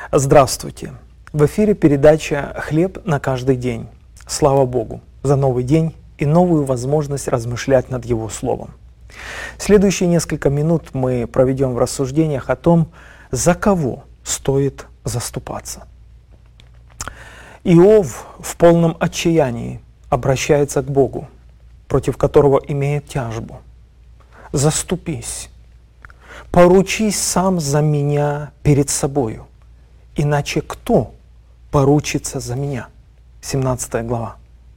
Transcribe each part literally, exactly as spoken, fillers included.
Здравствуйте! В эфире передача «Хлеб на каждый день». Слава Богу за новый день и новую возможность размышлять над Его Словом. Следующие несколько минут мы проведем в рассуждениях о том, за кого стоит заступаться. Иов в полном отчаянии обращается к Богу, против которого имеет тяжбу. «Заступись, поручись сам за меня перед собою, иначе кто поручится за меня?» семнадцатая глава.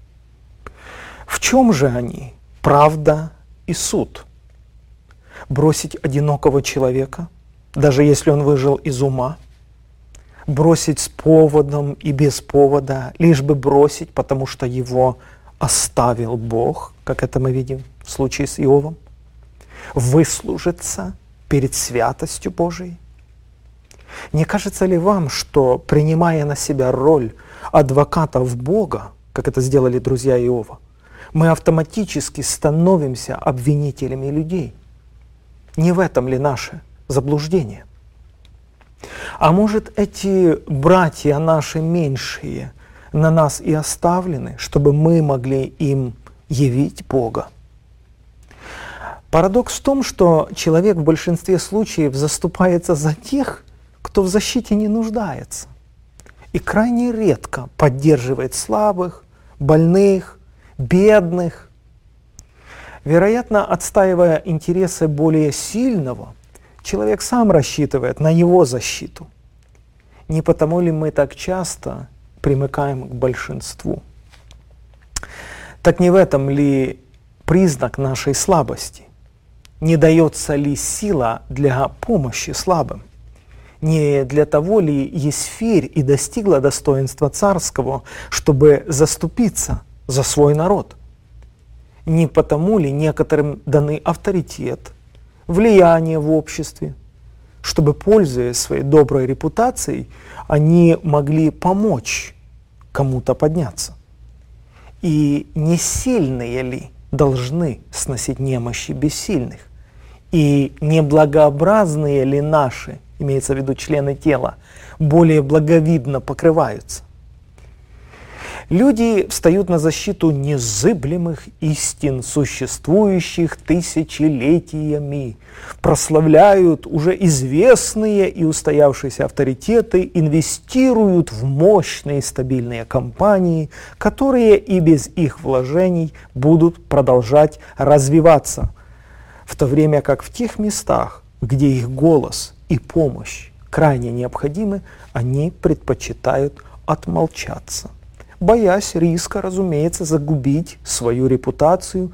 В чем же они, правда и суд? Бросить одинокого человека, даже если он выжил из ума? Бросить с поводом и без повода, лишь бы бросить, потому что его оставил Бог, как это мы видим в случае с Иовом? Выслужиться перед святостью Божией? Не кажется ли вам, что, принимая на себя роль адвокатов Бога, как это сделали друзья Иова, мы автоматически становимся обвинителями людей? Не в этом ли наше заблуждение? А может, эти братья наши меньшие на нас и оставлены, чтобы мы могли им явить Бога? Парадокс в том, что человек в большинстве случаев заступается за тех, кто в защите не нуждается, и крайне редко поддерживает слабых, больных, бедных. Вероятно, отстаивая интересы более сильного, человек сам рассчитывает на его защиту. Не потому ли мы так часто примыкаем к большинству? Так не в этом ли признак нашей слабости? Не дается ли сила для помощи слабым? Не для того ли Есфирь и достигла достоинства царского, чтобы заступиться за свой народ? Не потому ли некоторым даны авторитет, влияние в обществе, чтобы, пользуясь своей доброй репутацией, они могли помочь кому-то подняться? И не сильные ли должны сносить немощи бессильных? И неблагообразные ли наши, имеется в виду члены тела, более благовидно покрываются? Люди встают на защиту незыблемых истин, существующих тысячелетиями, прославляют уже известные и устоявшиеся авторитеты, инвестируют в мощные и стабильные компании, которые и без их вложений будут продолжать развиваться, в то время как в тех местах, где их голос и помощь крайне необходимы, они предпочитают отмолчаться, боясь риска, разумеется, загубить свою репутацию